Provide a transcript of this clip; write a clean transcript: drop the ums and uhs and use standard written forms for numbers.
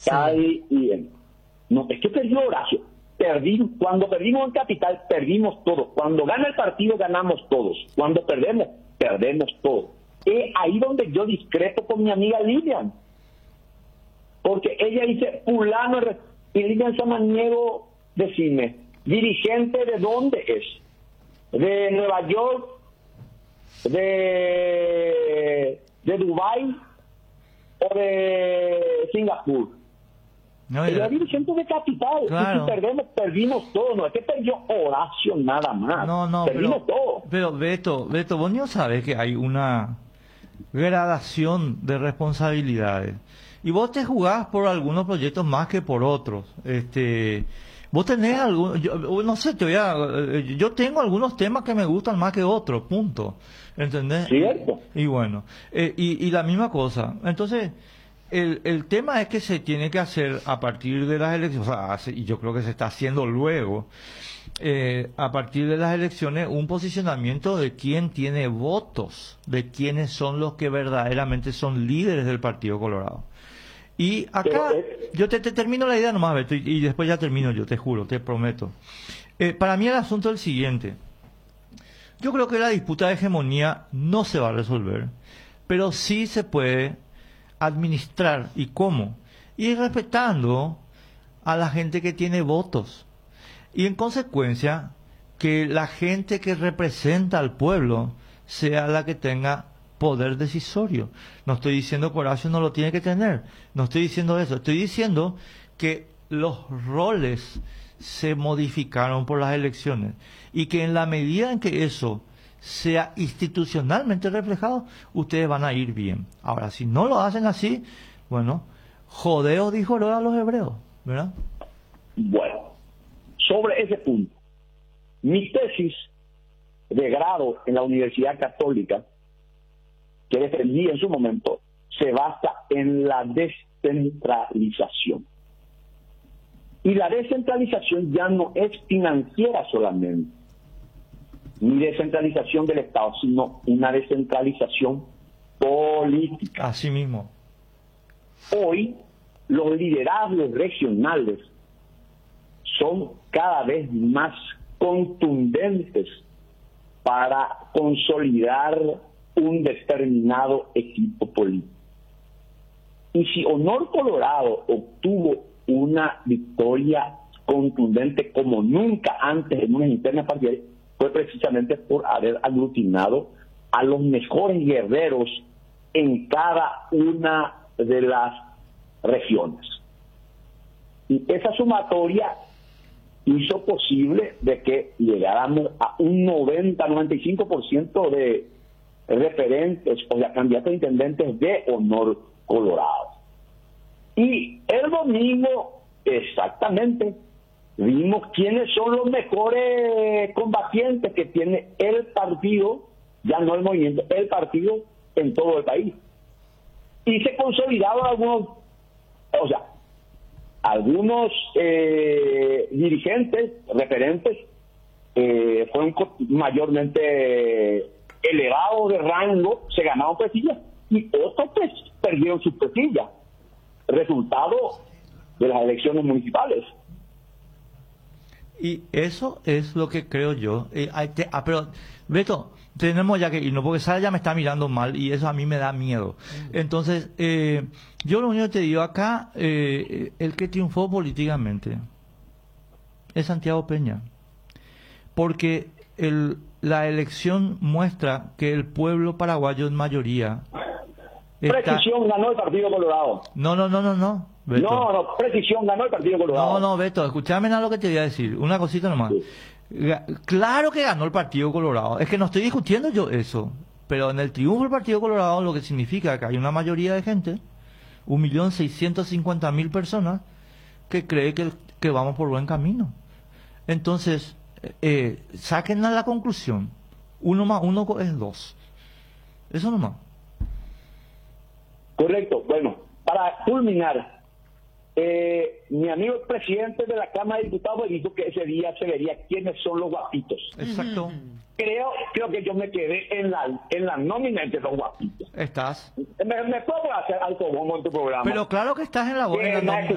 Cadi y en... No, es que perdió Horacio. Cuando perdimos en Capital, perdimos todo. Cuando gana el partido, ganamos todos. Cuando perdemos, perdemos todo. Es ahí donde yo discrepo con mi amiga Lilian. Porque ella dice, fulano, y Lilian Samaniego, decime, ¿dirigente de dónde es? ¿De Nueva York? ¿De Dubái? ¿O de Singapur? No, Ella es dirigente de Capital. Claro. Y si perdemos, perdimos todo. No es que perdió Horacio nada más. No, perdimos todo. Pero Beto, vos no sabes que hay una gradación de responsabilidades. Y vos te jugás por algunos proyectos más que por otros. Vos tenés algún, no sé, yo tengo algunos temas que me gustan más que otros, punto. ¿Entendés? Cierto. Y bueno, y la misma cosa. Entonces, el tema es que se tiene que hacer a partir de las elecciones, o sea, y yo creo que se está haciendo luego, a partir de las elecciones, un posicionamiento de quién tiene votos, de quiénes son los que verdaderamente son líderes del Partido Colorado. Y acá, yo te termino la idea nomás, Beto, y después ya termino yo, te juro, te prometo. Para mí el asunto es el siguiente. Yo creo que la disputa de hegemonía no se va a resolver, pero sí se puede administrar. ¿Y cómo? Y respetando a la gente que tiene votos. Y en consecuencia, que la gente que representa al pueblo sea la que tenga poder decisorio. No estoy diciendo que Horacio no lo tiene que tener, no estoy diciendo eso, estoy diciendo que los roles se modificaron por las elecciones y que en la medida en que eso sea institucionalmente reflejado, ustedes van a ir bien. Ahora, si no lo hacen así, bueno, jodeos dijo a los hebreos, ¿verdad? Bueno, sobre ese punto, mi tesis de grado en la Universidad Católica, que defendí en su momento, se basa en la descentralización. Y la descentralización ya no es financiera solamente, ni descentralización del Estado, sino una descentralización política. Así mismo. Hoy, los liderazgos regionales son cada vez más contundentes para consolidar un determinado equipo político. Y si Honor Colorado obtuvo una victoria contundente como nunca antes en unas internas partidarias, fue precisamente por haber aglutinado a los mejores guerreros en cada una de las regiones. Y esa sumatoria hizo posible de que llegáramos a un 90-95% de referentes o de candidatos a intendentes de Honor Colorado. Y el domingo, exactamente, vimos quiénes son los mejores combatientes que tiene el partido, ya no el movimiento, el partido en todo el país. Y se consolidaron algunos dirigentes, referentes, fueron mayormente elevados de rango, se ganaron presillas, y otros pues perdieron sus presillas, resultado de las elecciones municipales. Y eso es lo que creo yo. Pero, Beto, tenemos ya que irnos, porque Sara ya me está mirando mal y eso a mí me da miedo. Entonces, yo lo único que te digo acá, el que triunfó políticamente es Santiago Peña. Porque la elección muestra que el pueblo paraguayo en mayoría... Precisión ganó el Partido Colorado. No, Beto. No, Precisión ganó el Partido Colorado. No, Beto, escúchame nada lo que te voy a decir. Una cosita nomás. Sí. Claro que ganó el Partido Colorado. Es que no estoy discutiendo yo eso. Pero en el triunfo del Partido Colorado, lo que significa que hay una mayoría de gente, 1.650.000 personas, que cree que vamos por buen camino. Entonces, saquen a la conclusión. 1 más 1 es 2. Eso nomás. Correcto. Bueno, para culminar, mi amigo el presidente de la Cámara de Diputados dijo que ese día se vería quiénes son los guapitos. Exacto. Creo que yo me quedé en la nómina de los guapitos. ¿Estás? ¿Me puedo hacer autobombo en tu programa? Pero claro que estás en la nómina.